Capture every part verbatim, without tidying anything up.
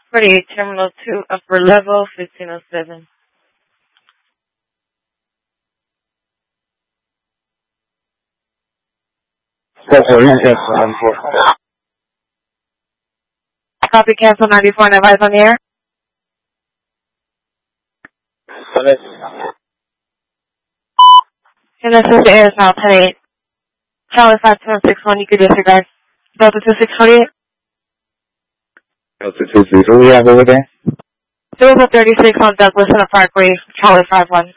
forty-eight, Terminal two, upper level, fifteen oh seven. four four, you can cancel ninety-four. Copy, cancel ninety-four and advise on the air. And this is the air is now ten eight. Charlie five seven six one, you could disregard. Delta two six four eight. Delta two six, what do we have over there? Delta thirty-six on Douglas in the Parkway, Charlie five one.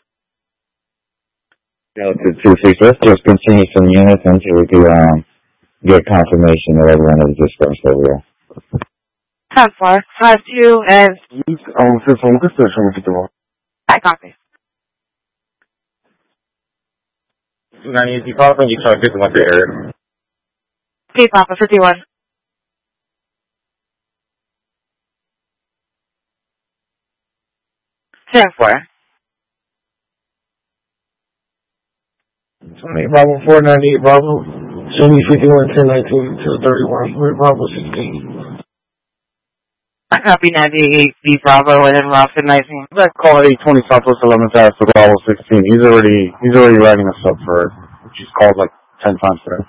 Delta two six, let's just continue some units until we can um, get confirmation that everyone is dispersed over there. ten four, five two, and... Um, fifth one, what's the one? I copy. ninety-eight, Papa, you try to pick them up your area. P Papa, fifty-one. ten four. twenty, Bravo four ninety-eight, Bravo. Jimmy fifty-one, ten nineteen, two thirty-one, Bravo sixteen. I copy ninety-eight, B Bravo, and then Robson nineteen. That call at eight twenty Southwest eleventh Ave for Bravo sixteen. He's already, he's already writing us up for it. He's called like ten times today.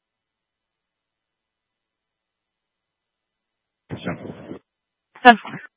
ten four.